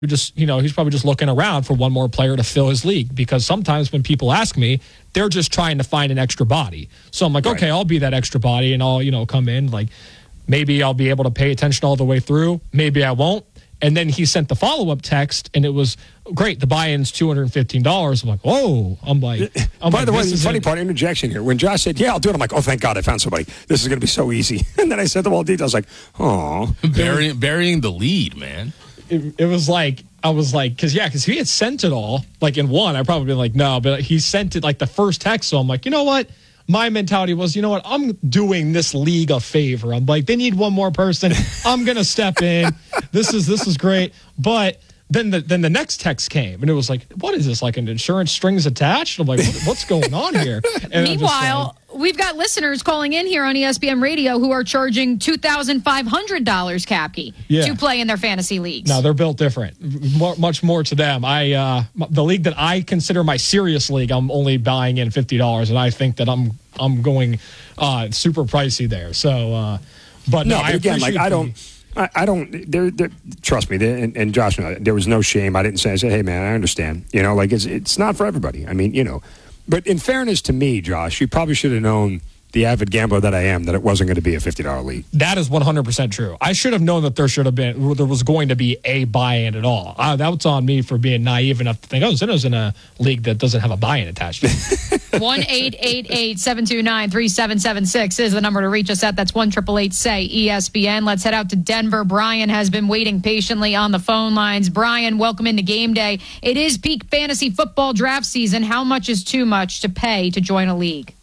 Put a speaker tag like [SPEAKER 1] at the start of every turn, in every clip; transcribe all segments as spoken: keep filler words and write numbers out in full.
[SPEAKER 1] just, you know, he's probably just looking around for one more player to fill his league, because sometimes when people ask me, they're just trying to find an extra body. So I'm like, right. okay, I'll be that extra body and I'll, you know, come in. Like, maybe I'll be able to pay attention all the way through. Maybe I won't. And then he sent the follow-up text, and it was, great, the buy-in's two hundred fifteen dollars. I'm like, whoa. I'm like, I'm
[SPEAKER 2] By
[SPEAKER 1] like,
[SPEAKER 2] the way, the funny
[SPEAKER 1] it.
[SPEAKER 2] part, interjection here. When Josh said, yeah, I'll do it, I'm like, oh, thank God I found somebody. This is going to be so easy. And then I sent them all the details, like, oh.
[SPEAKER 3] Burying, burying the lead, man.
[SPEAKER 1] It, it was like, I was like, because, yeah, because he had sent it all, like, in one. I probably been like, no, but he sent it, like, the first text. So I'm like, you know what? My mentality was, you know what? I'm doing this league a favor. I'm like, they need one more person. I'm going to step in. This is this is great. But then the then the next text came, and it was like, what is this, like an insurance strings attached? I'm like, what, what's going on here? And
[SPEAKER 4] Meanwhile, like, we've got listeners calling in here on E S P N Radio who are charging two thousand five hundred dollars, Capkey, yeah. to play in their fantasy leagues.
[SPEAKER 1] No, they're built different. M- much more to them. I uh, the league that I consider my serious league, I'm only buying in fifty dollars, and I think that I'm I'm going uh, super pricey there. So, uh, but no,
[SPEAKER 2] no
[SPEAKER 1] I
[SPEAKER 2] again, like I don't. I, I don't. There, trust me, and, and Josh, there was no shame. I didn't say. I said, "Hey, man, I understand." You know, like it's it's not for everybody. I mean, you know, but in fairness to me, Josh, you probably should have known, the avid gambler that I am, that it wasn't going to be a fifty dollar league.
[SPEAKER 1] That is one hundred percent true. I should have known that there should have been, there was going to be a buy-in at all. Uh, that was on me for being naive enough to think, oh, Zeno's in a league that doesn't have a buy-in attached to it.
[SPEAKER 4] one eight eight eight seven two nine three seven seven six is the number to reach us at. That's one eight eight eight say E S P N. Let's head out to Denver. Brian has been waiting patiently on the phone lines. Brian, welcome into Game Day. It is peak fantasy football draft season. How much is too much to pay to join a league?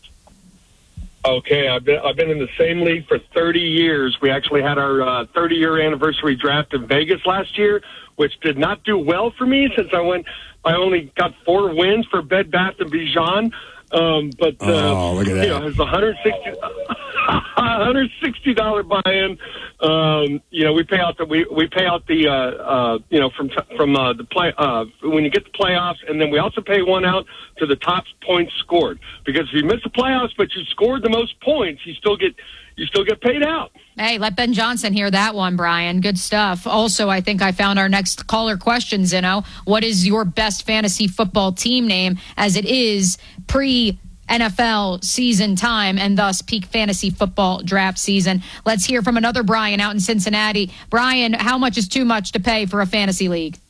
[SPEAKER 5] Okay, I've been I've been in the same league for thirty years. We actually had our uh, thirty year anniversary draft in Vegas last year, which did not do well for me since I went. I only got four wins for Bed Bath and Beyond. Um, but uh,
[SPEAKER 2] oh, look at that.
[SPEAKER 5] You know, it's a hundred sixty hundred sixty dollar buy-in. Um, you know, we pay out the we, we pay out the uh, uh, you know from from uh, the play uh, when you get the playoffs, and then we also pay one out to the top points scored. Because if you miss the playoffs but you scored the most points, you still get you still get paid out.
[SPEAKER 4] Hey, let Ben Johnson hear that one, Brian. Good stuff. Also, I think I found our next caller question, Zeno. What is your best fantasy football team name, as it is pre-N F L season time and thus peak fantasy football draft season? Let's hear from another Brian out in Cincinnati. Brian, how much is too much to pay for a fantasy league?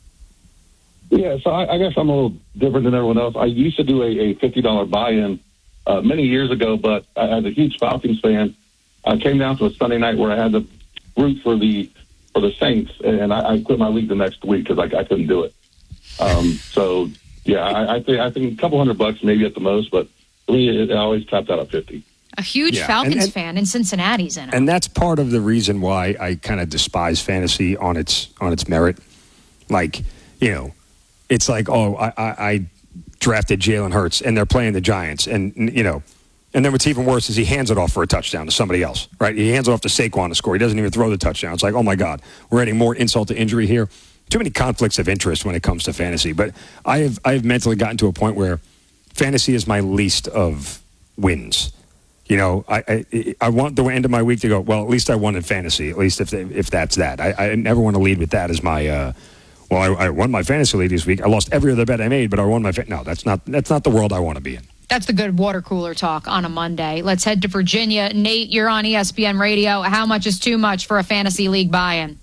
[SPEAKER 6] Yeah, so I, I guess I'm a little different than everyone else. I used to do a, a fifty dollar buy-in uh, many years ago, but I, as a huge Falcons fan, I came down to a Sunday night where I had to root for the for the Saints, and I, I quit my league the next week because I, I couldn't do it. Um, so, yeah, I, I think I think a couple hundred bucks maybe at the most, but for me, it, it always tapped out at fifty.
[SPEAKER 4] A huge yeah. Falcons and, and, fan in Cincinnati, Zeno.
[SPEAKER 2] And that's part of the reason why I kind of despise fantasy on its on its merit. Like, you know, it's like, oh, I, I, I drafted Jalen Hurts, and they're playing the Giants, and, you know, and then what's even worse is he hands it off for a touchdown to somebody else, right? He hands it off to Saquon to score. He doesn't even throw the touchdown. It's like, oh, my God, we're adding more insult to injury here. Too many conflicts of interest when it comes to fantasy. But I have I have mentally gotten to a point where fantasy is my least of wins. You know, I I, I want the end of my week to go, well, at least I won in fantasy, at least if if that's that. I, I never want to lead with that as my, uh, well, I, I won my fantasy league this week. I lost every other bet I made, but I won my, fa-. no, that's not that's not the world I want to be in.
[SPEAKER 4] That's the good water cooler talk on a Monday. Let's head to Virginia. Nate, you're on E S P N Radio. How much is too much for a fantasy league buy-in?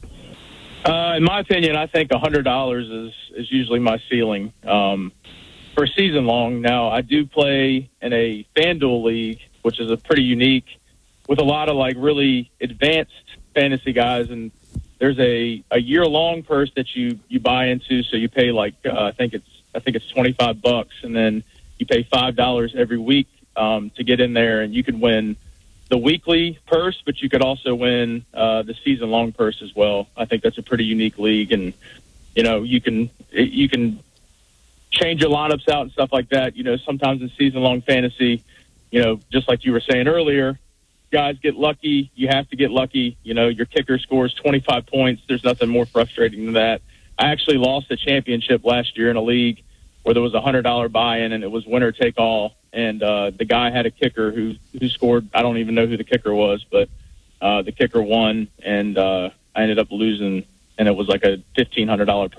[SPEAKER 7] Uh, in my opinion, I think one hundred dollars is, is usually my ceiling um, for season long. Now, I do play in a FanDuel league, which is a pretty unique, with a lot of like really advanced fantasy guys, and there's a, a year-long purse that you, you buy into, so you pay like uh, I think it's I think it's twenty-five bucks, and then you pay five dollars every week um, to get in there, and you can win the weekly purse, but you could also win uh, the season-long purse as well. I think that's a pretty unique league, and you know you can you can change your lineups out and stuff like that. You know, sometimes in season-long fantasy, you know, just like you were saying earlier, guys get lucky. You have to get lucky. You know, your kicker scores twenty-five points. There's nothing more frustrating than that. I actually lost a championship last year in a league where there was a one hundred dollar buy-in, and it was winner take all. And uh, the guy had a kicker who who scored. I don't even know who the kicker was, but uh, the kicker won, and uh, I ended up losing, and it was like a fifteen hundred dollar